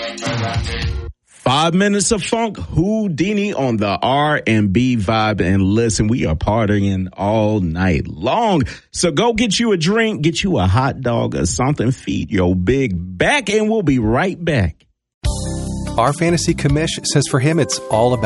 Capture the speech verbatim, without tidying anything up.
Five minutes of funk, Houdini on the R and B vibe. And listen, we are partying all night long. So go get you a drink, get you a hot dog or something, feed your big back, and we'll be right back. Our fantasy commish says for him it's all about